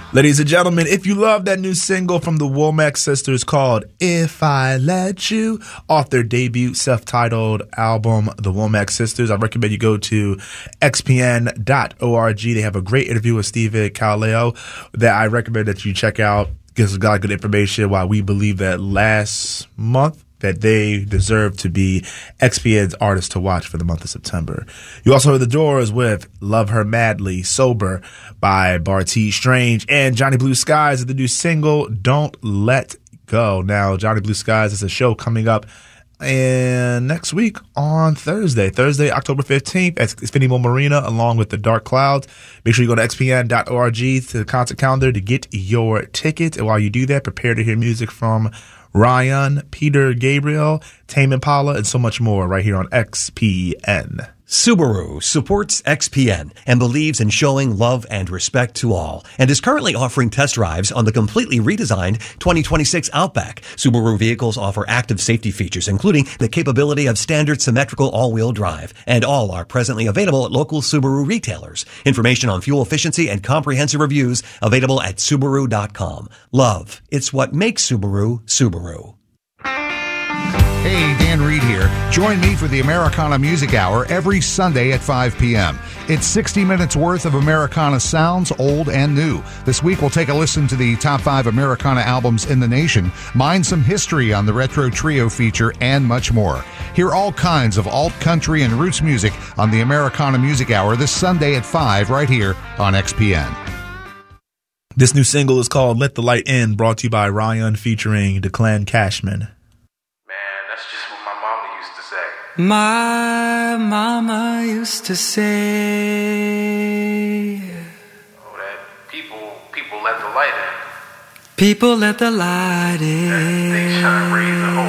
Ladies and gentlemen, if you love that new single from the Womack Sisters called If I Let You, off their debut self-titled album, The Womack Sisters, I recommend you go to xpn.org. They have a great interview with Steven Caldeo that I recommend that you check out. Gives a lot of good information why we believe that last month that they deserve to be XPN's artist to watch for the month of September. You also heard The Doors with Love Her Madly, Sober by Bartees Strange, and Johnny Blue Skies is the new single, Don't Let Go. Now, Johnny Blue Skies is a show coming up and next week on Thursday, October 15th at Infinity Marina, along with The Dark Clouds. Make sure you go to xpn.org to the concert calendar to get your tickets. And while you do that, prepare to hear music from Ryan, Peter Gabriel, Tame Impala, and so much more right here on XPN. Subaru supports XPN and believes in showing love and respect to all, and is currently offering test drives on the completely redesigned 2026 Outback. Subaru vehicles offer active safety features, including the capability of standard symmetrical all-wheel drive, and all are presently available at local Subaru retailers. Information on fuel efficiency and comprehensive reviews available at Subaru.com. Love, it's what makes Subaru, Subaru. Hey, Dan Reed here. Join me for the Americana Music Hour every Sunday at 5 p.m. It's 60 minutes worth of Americana sounds, old and new. This week we'll take a listen to the top 5 Americana albums in the nation, mine some history on the Retro Trio feature, and much more. Hear all kinds of alt country and roots music on the Americana Music Hour this Sunday at 5 right here on XPN. This new single is called Let the Light In, brought to you by Ryan featuring Declan Cashman. My mama used to say, oh, that people let the light in. People let the light in. They shine rays of hope.